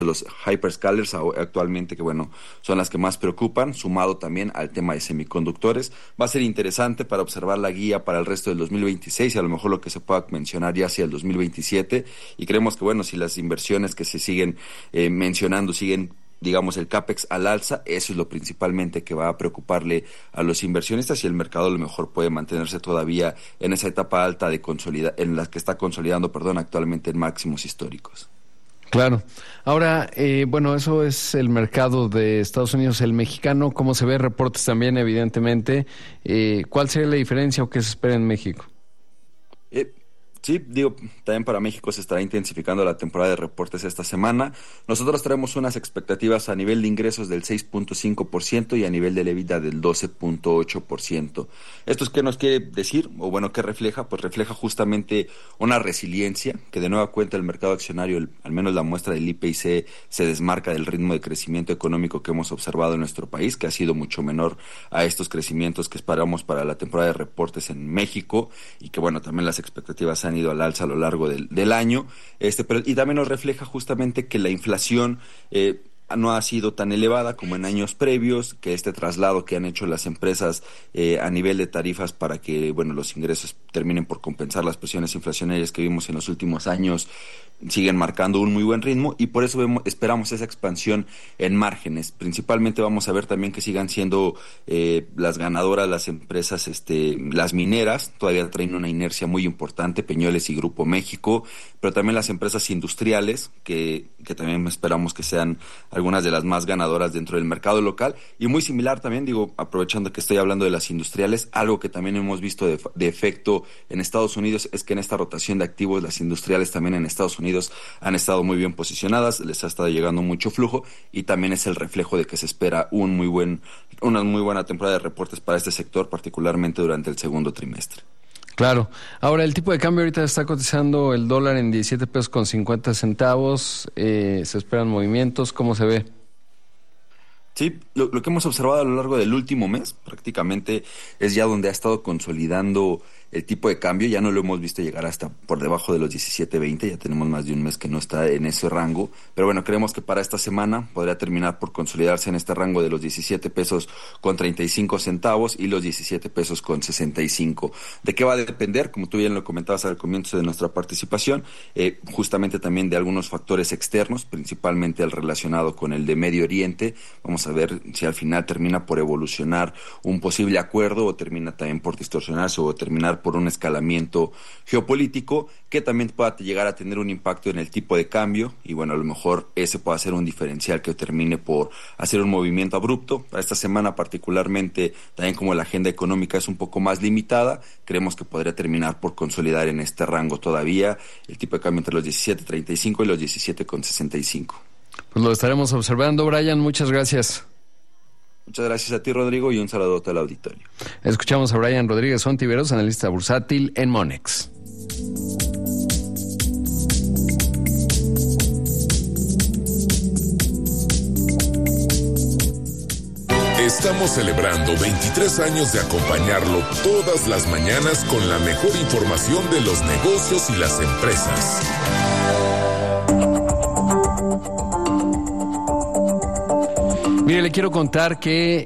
los hyperscalers actualmente, que bueno, son las que más preocupan, sumado también al tema de semiconductores. Va a ser interesante para observar la guía para el resto del 2026 y a lo mejor lo que se pueda mencionar ya hacia el 2027. Y creemos que bueno, si las inversiones que se siguen mencionando siguen, digamos, el CAPEX al alza, eso es lo principalmente que va a preocuparle a los inversionistas, y el mercado a lo mejor puede mantenerse todavía en esa etapa alta de en la que está consolidando, actualmente en máximos históricos. Claro. Ahora, bueno, eso es el mercado de Estados Unidos. El mexicano, ¿cómo se ve? Reportes también, evidentemente. ¿Cuál sería la diferencia o qué se espera en México? Sí, digo, también para México se estará intensificando la temporada de reportes esta semana. Nosotros traemos unas expectativas a nivel de ingresos del 6.5% y a nivel de EBITDA del 12.8%. ¿Esto es qué nos quiere decir? O bueno, ¿qué refleja? Pues refleja justamente una resiliencia que de nueva cuenta el mercado accionario, al menos la muestra del IPC, se desmarca del ritmo de crecimiento económico que hemos observado en nuestro país, que ha sido mucho menor a estos crecimientos que esperamos para la temporada de reportes en México, y que bueno, también las expectativas han ido al alza a lo largo del año, y también nos refleja justamente que la inflación no ha sido tan elevada como en años previos, que este traslado que han hecho las empresas a nivel de tarifas para que bueno, los ingresos terminen por compensar las presiones inflacionarias que vimos en los últimos años siguen marcando un muy buen ritmo, y por eso esperamos esa expansión en márgenes. Principalmente vamos a ver también que sigan siendo las ganadoras las empresas, las mineras, todavía traen una inercia muy importante, Peñoles y Grupo México, pero también las empresas industriales, que también esperamos que sean algunas de las más ganadoras dentro del mercado local, y muy similar también, digo, aprovechando que estoy hablando de las industriales, algo que también hemos visto de efecto en Estados Unidos es que en esta rotación de activos, las industriales también en Estados Unidos han estado muy bien posicionadas, les ha estado llegando mucho flujo, y también es el reflejo de que se espera una muy buena temporada de reportes para este sector, particularmente durante el segundo trimestre. Claro. Ahora, el tipo de cambio ahorita está cotizando el dólar en 17 pesos con 50 centavos. Se esperan movimientos. ¿Cómo se ve? Sí, lo que hemos observado a lo largo del último mes prácticamente es ya donde ha estado consolidando el tipo de cambio. Ya no lo hemos visto llegar hasta por debajo de los 17.20, ya tenemos más de un mes que no está en ese rango, pero bueno, creemos que para esta semana podría terminar por consolidarse en este rango de los 17 pesos con 35 centavos y los 17 pesos con 65. ¿De qué va a depender? Como tú bien lo comentabas al comienzo de nuestra participación, justamente también de algunos factores externos, principalmente el relacionado con el de Medio Oriente. Vamos a ver si al final termina por evolucionar un posible acuerdo, o termina también por distorsionarse, o terminar por un escalamiento geopolítico que también pueda llegar a tener un impacto en el tipo de cambio, y bueno, a lo mejor ese puede ser un diferencial que termine por hacer un movimiento abrupto. Para esta semana particularmente, también como la agenda económica es un poco más limitada, creemos que podría terminar por consolidar en este rango todavía el tipo de cambio entre los 17.35 y los 17.65. Pues lo estaremos observando. Brian, muchas gracias. Muchas gracias a ti, Rodrigo, y un saludo a todo el auditorio. Escuchamos a Brian Rodríguez Ontiveros, analista bursátil en Monex. Estamos celebrando 23 años de acompañarlo todas las mañanas con la mejor información de los negocios y las empresas. Mire, le quiero contar que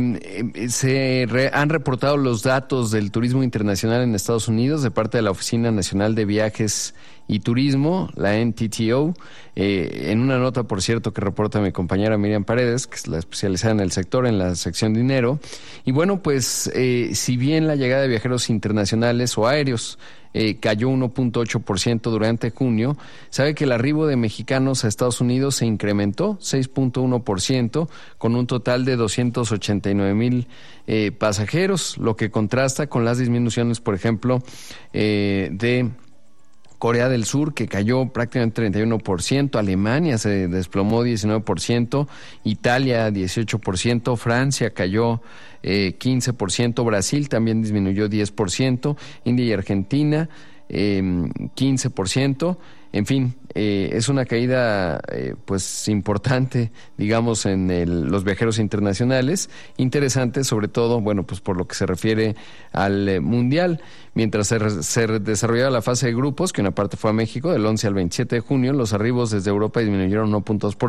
han reportado los datos del turismo internacional en Estados Unidos de parte de la Oficina Nacional de Viajes y Turismo, la NTTO, en una nota, por cierto, que reporta mi compañera Miriam Paredes, que es la especializada en el sector, en la sección dinero. Y bueno, pues si bien la llegada de viajeros internacionales o aéreos cayó 1.8% durante junio, sabe que el arribo de mexicanos a Estados Unidos se incrementó 6.1%, con un total de 289,000 pasajeros, lo que contrasta con las disminuciones, por ejemplo, de Corea del Sur, que cayó prácticamente 31%, Alemania se desplomó 19%, Italia 18%, Francia cayó 15%, Brasil también disminuyó 10%, India y Argentina 15%, en fin, es una caída pues importante, digamos, en los viajeros internacionales, interesante sobre todo, bueno, pues por lo que se refiere al Mundial. Mientras se desarrollaba la fase de grupos, que una parte fue a México, del 11 al 27 de junio, los arribos desde Europa disminuyeron 1.2%,